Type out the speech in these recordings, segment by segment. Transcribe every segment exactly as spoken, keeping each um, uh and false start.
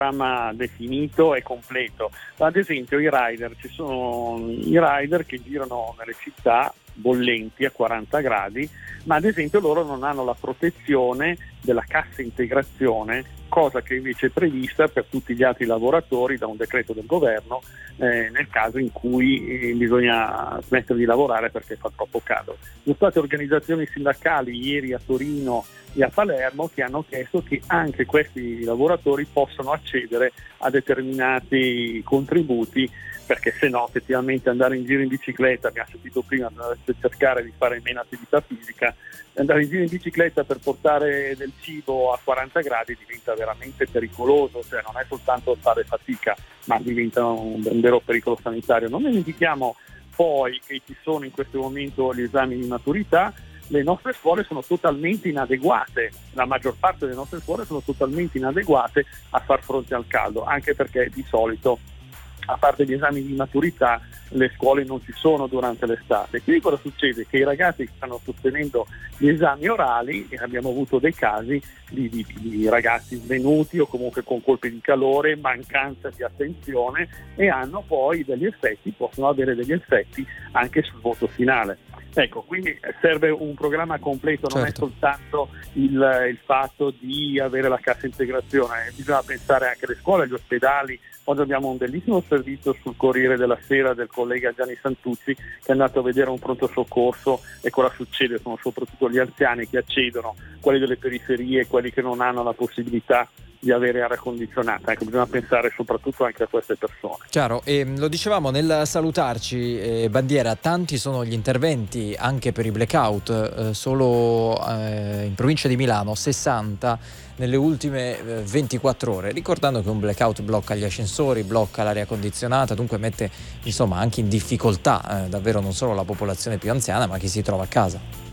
programma definito e completo. Ad esempio i rider, ci sono i rider che girano nelle città bollenti a quaranta gradi, ma ad esempio loro non hanno la protezione della cassa integrazione, cosa che invece è prevista per tutti gli altri lavoratori da un decreto del governo eh, nel caso in cui eh, bisogna smettere di lavorare perché fa troppo caldo. Ci sono state organizzazioni sindacali ieri a Torino e a Palermo che hanno chiesto che anche questi lavoratori possano accedere a determinati contributi, perché se no effettivamente andare in giro in bicicletta, abbiamo sentito prima, cercare di fare meno attività fisica, andare in giro in bicicletta per portare del cibo a quaranta gradi diventa veramente pericoloso, cioè non è soltanto fare fatica, ma diventa un, un vero pericolo sanitario. Non dimentichiamo poi che ci sono in questo momento gli esami di maturità. Le nostre scuole sono totalmente inadeguate, la maggior parte delle nostre scuole sono totalmente inadeguate a far fronte al caldo, anche perché di solito, a parte gli esami di maturità, le scuole non ci sono durante l'estate. Quindi cosa succede? Che i ragazzi stanno sostenendo gli esami orali e abbiamo avuto dei casi di, di, di ragazzi svenuti o comunque con colpi di calore, mancanza di attenzione, e hanno poi degli effetti, possono avere degli effetti anche sul voto finale. Ecco, quindi serve un programma completo, non certo. è soltanto il, il fatto di avere la cassa integrazione, bisogna pensare anche alle scuole, agli ospedali. Oggi abbiamo un bellissimo servizio sul Corriere della Sera del collega Gianni Santuzzi, che è andato a vedere un pronto soccorso e cosa succede. Sono soprattutto gli anziani che accedono, quelli delle periferie, quelli che non hanno la possibilità di avere aria condizionata. Ecco, bisogna pensare soprattutto anche a queste persone. Chiaro, e lo dicevamo nel salutarci, eh, Bandiera, tanti sono gli interventi anche per i blackout, eh, solo eh, in provincia di Milano sessanta nelle ultime eh, ventiquattro ore, ricordando che un blackout blocca gli ascensori, blocca l'aria condizionata, dunque mette insomma anche in difficoltà eh, davvero non solo la popolazione più anziana, ma chi si trova a casa.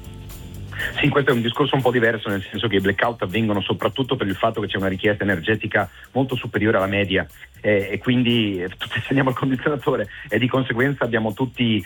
Sì, questo è un discorso un po' diverso, nel senso che i blackout avvengono soprattutto per il fatto che c'è una richiesta energetica molto superiore alla media eh, e quindi tutti accendiamo il condizionatore e di conseguenza abbiamo tutti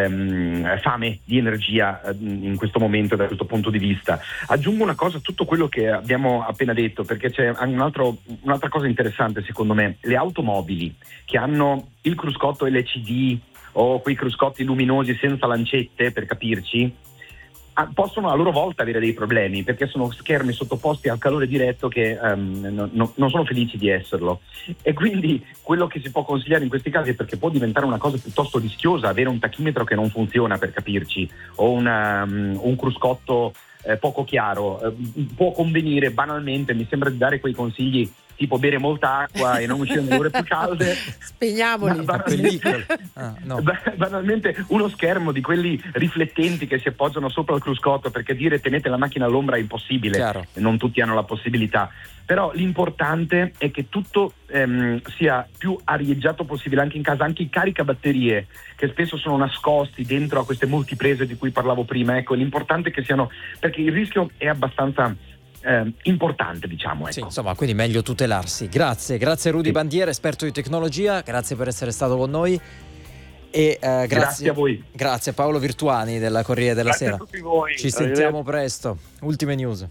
ehm, fame di energia eh, in questo momento da questo punto di vista. Aggiungo una cosa a tutto quello che abbiamo appena detto, perché c'è un altro, un'altra cosa interessante secondo me: le automobili che hanno il cruscotto L C D o quei cruscotti luminosi senza lancette, per capirci, possono a loro volta avere dei problemi, perché sono schermi sottoposti al calore diretto che um, no, no, non sono felici di esserlo, e quindi quello che si può consigliare in questi casi, perché può diventare una cosa piuttosto rischiosa avere un tachimetro che non funziona, per capirci, o una, um, un cruscotto eh, poco chiaro, eh, può convenire banalmente, mi sembra di dare quei consigli tipo bere molta acqua e non uscire nelle ore più calde. Spegniamoli. Banalmente, ah, no. banalmente uno schermo di quelli riflettenti che si appoggiano sopra il cruscotto, perché dire tenete la macchina all'ombra è impossibile. Chiaro. Non tutti hanno la possibilità, però l'importante è che tutto ehm, sia più arieggiato possibile anche in casa, anche i caricabatterie che spesso sono nascosti dentro a queste multiprese di cui parlavo prima. Ecco, l'importante è che siano, perché il rischio è abbastanza Eh, importante, diciamo, ecco. Sì, insomma, quindi meglio tutelarsi. Grazie, grazie Rudy sì. Bandiera, esperto di tecnologia, grazie per essere stato con noi e eh, grazie, grazie a voi. Grazie a Paolo Virtuani della Corriere della grazie Sera. A tutti voi. Ci sentiamo presto. Ultime news.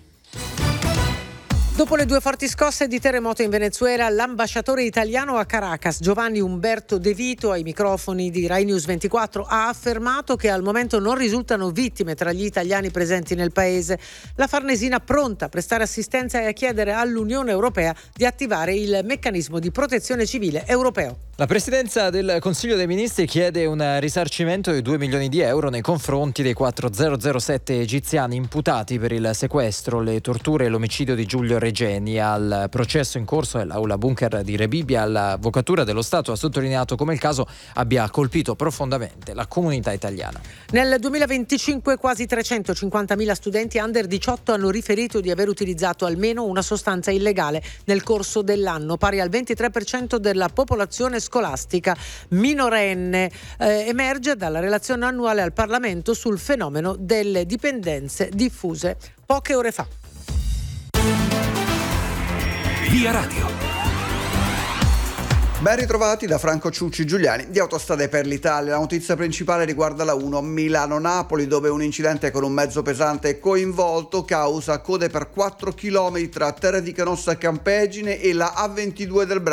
Dopo le due forti scosse di terremoto in Venezuela, l'ambasciatore italiano a Caracas, Giovanni Umberto De Vito, ai microfoni di Rai News ventiquattro, ha affermato che al momento non risultano vittime tra gli italiani presenti nel paese. La Farnesina pronta a prestare assistenza e a chiedere all'Unione Europea di attivare il meccanismo di protezione civile europeo. La Presidenza del Consiglio dei Ministri chiede un risarcimento di due milioni di euro nei confronti dei quattromilazero egiziani imputati per il sequestro, le torture e l'omicidio di Giulio Regeni. Al processo in corso nell'aula bunker di Rebibbia, l'Avvocatura dello Stato ha sottolineato come il caso abbia colpito profondamente la comunità italiana. Nel duemilaventicinque quasi trecentocinquantamila studenti under diciotto hanno riferito di aver utilizzato almeno una sostanza illegale nel corso dell'anno, pari al ventitré per cento della popolazione scolastica minorenne. Eh, emerge dalla relazione annuale al Parlamento sul fenomeno delle dipendenze diffuse poche ore fa. Via Radio. Ben ritrovati da Franco Ciucci Giuliani di Autostrade per l'Italia. La notizia principale riguarda la uno Milano-Napoli, dove un incidente con un mezzo pesante coinvolto causa code per quattro chilometri tra Terre di Canossa e Campegine e la A ventidue del Brennero